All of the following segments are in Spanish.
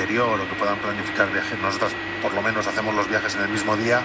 anterior o que puedan planificar viajes. Nosotros por lo menos hacemos los viajes en el mismo día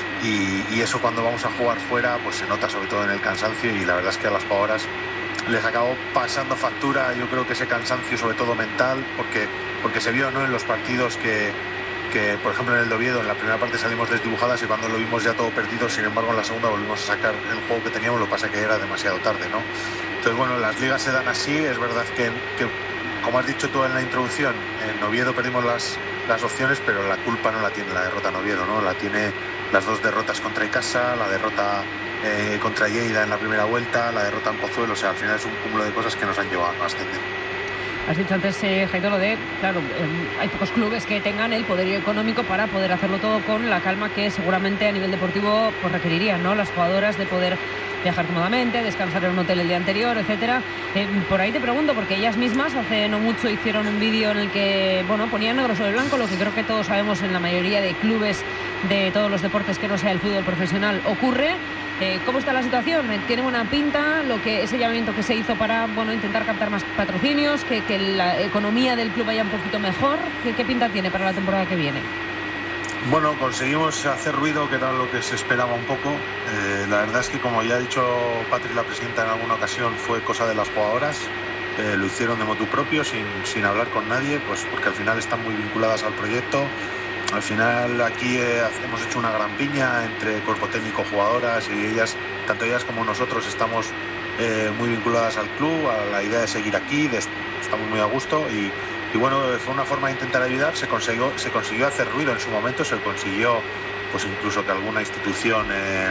y eso cuando vamos a jugar fuera pues se nota sobre todo en el cansancio, y la verdad es que a las jugadoras les acabó pasando factura, yo creo que ese cansancio sobre todo mental, porque se vio, ¿no?, en los partidos que por ejemplo en el de Oviedo en la primera parte salimos desdibujadas y cuando lo vimos ya todo perdido, sin embargo en la segunda volvimos a sacar el juego que teníamos, lo que pasa que era demasiado tarde, ¿no? Entonces bueno, las ligas se dan así, es verdad que como has dicho tú en la introducción, en Oviedo perdimos las opciones, pero la culpa no la tiene la derrota en Oviedo, ¿no? La tiene las dos derrotas contra Icasa, la derrota contra Lleida en la primera vuelta, la derrota en Pozuelo, o sea, al final es un cúmulo de cosas que nos han llevado a ascender. Has dicho antes, Jaito, lo de, claro, hay pocos clubes que tengan el poderío económico para poder hacerlo todo con la calma que seguramente a nivel deportivo pues requerirían, ¿no?, las jugadoras, de poder viajar cómodamente, descansar en un hotel el día anterior, etcétera. Por ahí te pregunto, porque ellas mismas hace no mucho hicieron un vídeo en el que, bueno, ponían negro sobre blanco lo que creo que todos sabemos en la mayoría de clubes de todos los deportes que no sea el fútbol profesional ocurre. ¿Cómo está la situación? ¿Tiene buena pinta ese llamamiento que se hizo para, bueno, intentar captar más patrocinios, que la economía del club vaya un poquito mejor? ¿Qué pinta tiene para la temporada que viene? Bueno, conseguimos hacer ruido, que era lo que se esperaba un poco. La verdad es que, como ya ha dicho Patri, la presidenta, en alguna ocasión, fue cosa de las jugadoras. Lo hicieron de motu propio, sin hablar con nadie, pues porque al final están muy vinculadas al proyecto. Al final aquí hemos hecho una gran piña entre cuerpo técnico, jugadoras, y ellas, tanto ellas como nosotros, estamos muy vinculadas al club, a la idea de seguir aquí, estamos muy a gusto y bueno, fue una forma de intentar ayudar. Se consiguió hacer ruido en su momento, se consiguió pues incluso que alguna institución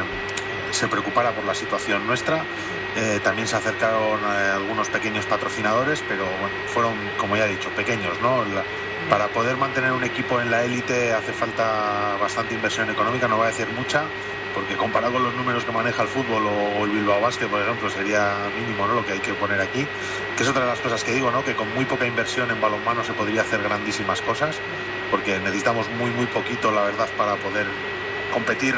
se preocupara por la situación nuestra. También se acercaron algunos pequeños patrocinadores, pero bueno, fueron, como ya he dicho, pequeños, ¿no? Para poder mantener un equipo en la élite hace falta bastante inversión económica, no voy a decir mucha, porque comparado con los números que maneja el fútbol o el Bilbao Basket, por ejemplo, sería mínimo, ¿no?, lo que hay que poner aquí, que es otra de las cosas que digo, ¿no?, que con muy poca inversión en balonmano se podría hacer grandísimas cosas, porque necesitamos muy poquito, la verdad, para poder competir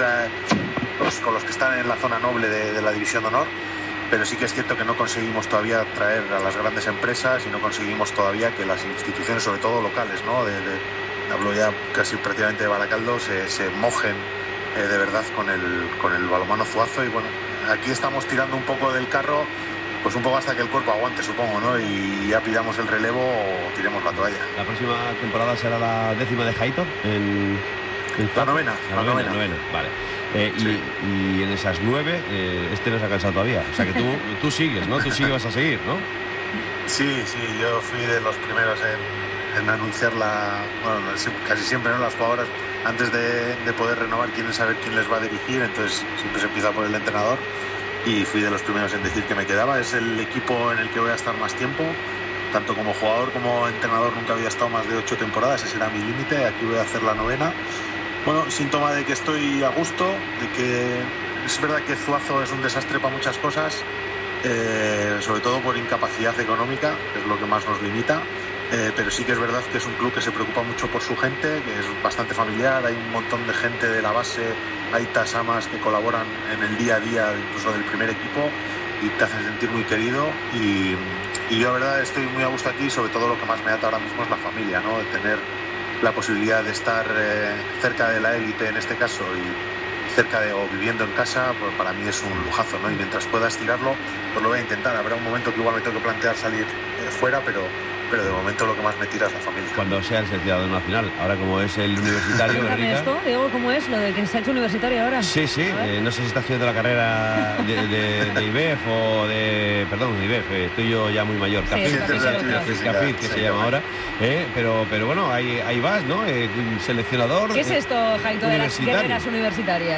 con los que están en la zona noble de la División de Honor. Pero sí que es cierto que no conseguimos todavía traer a las grandes empresas y no conseguimos todavía que las instituciones, sobre todo locales, ¿no?, hablo ya casi prácticamente de Baracaldo, se mojen de verdad con el balonmano zuazo. Y bueno, aquí estamos tirando un poco del carro, pues un poco hasta que el cuerpo aguante, supongo, ¿no?, y ya pidamos el relevo o tiremos la toalla. La próxima temporada será la 10ª de Jaito la novena. Vale. Sí. Y en esas 9 no se ha cansado todavía, o sea que tú sigues, ¿no? Tú sí vas a seguir, ¿no? Sí, yo fui de los primeros en anunciar casi siempre, ¿no?, las jugadoras antes de poder renovar quieren saber quién les va a dirigir, entonces siempre se empieza por el entrenador y fui de los primeros en decir que me quedaba. Es el equipo en el que voy a estar más tiempo, tanto como jugador como entrenador nunca había estado más de 8 temporadas, ese era mi límite, aquí voy a hacer la 9ª. Bueno, síntoma de que estoy a gusto, de que es verdad que Zuazo es un desastre para muchas cosas, sobre todo por incapacidad económica, que es lo que más nos limita, pero sí que es verdad que es un club que se preocupa mucho por su gente, que es bastante familiar, hay un montón de gente de la base, hay tasamas que colaboran en el día a día, incluso del primer equipo, y te hacen sentir muy querido, y yo la verdad estoy muy a gusto aquí. Sobre todo lo que más me ata ahora mismo es la familia, ¿no?, de tener la posibilidad de estar cerca de la élite en este caso y cerca o viviendo en casa, pues para mí es un lujazo, ¿no? Y mientras pueda estirarlo, pues lo voy a intentar. Habrá un momento que igual me tengo que plantear salir fuera, pero de momento lo que más me tira es la familia. Cuando sea el seleccionador nacional, ahora como es el universitario, Verónica. ¿Esto, Diego, cómo es lo de que se ha hecho universitario ahora? Sí, no sé si está haciendo la carrera de IBEF o de... Perdón, de IBEF, estoy yo ya muy mayor. CAFID, que se llama ahora. Pero bueno, ahí vas, ¿no? Seleccionador. ¿Qué es esto, Jaito, de las guerreras universitarias?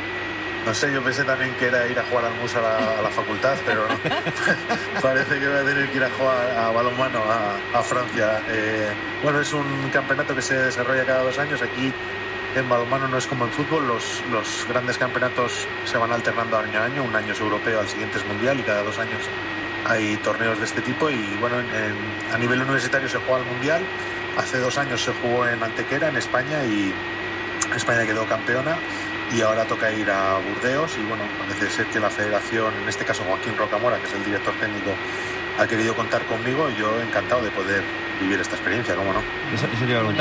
No sé, yo pensé también que era ir a jugar al MUS a la facultad, pero no. Parece que voy a tener que ir a jugar a balonmano a Francia. Bueno, es un campeonato que se desarrolla cada 2 años. Aquí en balonmano no es como en fútbol, los grandes campeonatos se van alternando año a año. Un año es europeo, al siguiente es mundial, y cada 2 años hay torneos de este tipo. Y bueno, a nivel universitario se juega el mundial. Hace 2 años se jugó en Antequera, en España, y España quedó campeona. Y ahora toca ir a Burdeos y bueno, parece ser que la federación, en este caso Joaquín Rocamora, que es el director técnico, ha querido contar conmigo, y yo encantado de poder vivir esta experiencia, ¿cómo no? Eso te iba a preguntar.